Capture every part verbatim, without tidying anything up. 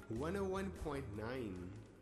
one oh one point nine.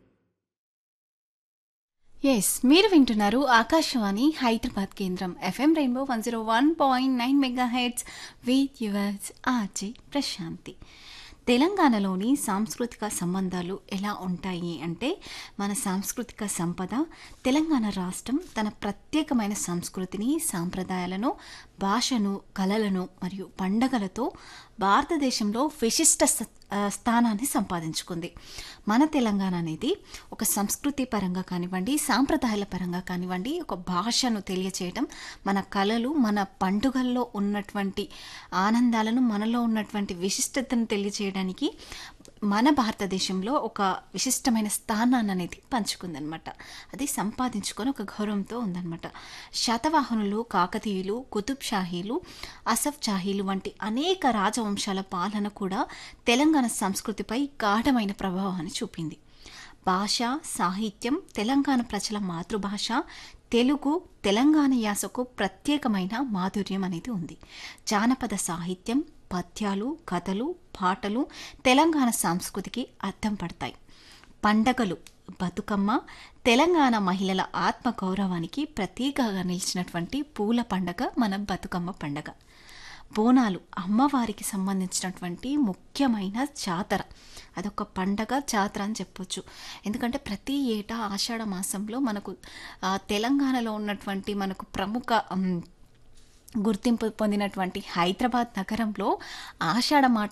Yes మీరు వింటున్నారు ఆకాశవాణి హైదరాబాద్ కేంద్రం FM rainbow one zero one point nine mega heads with yours RJ Prashanti. తెలంగాణలోని సాంస్కృతిక సంబంధాలు ఎలా ఉంటాయి అంటే, మన సాంస్కృతిక సంపద, తెలంగాణ రాష్ట్రం తన ప్రత్యేకమైన సంస్కృతిని, సాంప్రదాయాలను, భాషను, కళలను మరియు పండగలతో భారతదేశంలో విశిష్ట స- ఆ, స్థానాన్ని సంపాదించుకుంది. మన తెలంగాణ అనేది ఒక సంస్కృతి పరంగా కానివ్వండి, సాంప్రదాయాల పరంగా కానివ్వండి, ఒక భాషను తెలియచేయడం, మన కళలు, మన పండుగల్లో ఉన్నటువంటి ఆనందాలను, మనలో ఉన్నటువంటి విశిష్టతను తెలియచేయడానికి మన భారతదేశంలో ఒక విశిష్టమైన స్థానాన్ని అనేది పంచుకుందనమాట. అది సంపాదించుకొని ఒక గౌరవంతో ఉందన్నమాట. శాతవాహనులు, కాకతీయులు, కుతుబ్ షాహీలు, అసఫ్ జాహీలు వంటి అనేక రాజవంశాల పాలన కూడా తెలంగాణ సంస్కృతిపై గాఢమైన ప్రభావాన్ని చూపింది. భాష, సాహిత్యం, తెలంగాణ ప్రజల మాతృభాష తెలుగు, తెలంగాణ యాసకు ప్రత్యేకమైన మాధుర్యం అనేది ఉంది. జానపద సాహిత్యం, పద్యాలు, కథలు, పాటలు తెలంగాణ సంస్కృతికి అద్దం పడతాయి. పండగలు, బతుకమ్మ తెలంగాణ మహిళల ఆత్మ గౌరవానికి ప్రతీకగా నిలిచినటువంటి పూల పండగ మన బతుకమ్మ పండగ. బోనాలు అమ్మవారికి సంబంధించినటువంటి ముఖ్యమైన జాతర. అదొక పండగ, జాతర అని చెప్పొచ్చు. ఎందుకంటే ప్రతి ఏటా ఆషాఢ మాసంలో మనకు ఆ, తెలంగాణలో ఉన్నటువంటి మనకు ప్రముఖ ఉమ్, గుర్తింపు పొందినటువంటి హైదరాబాద్ నగరంలో ఆషాఢ మా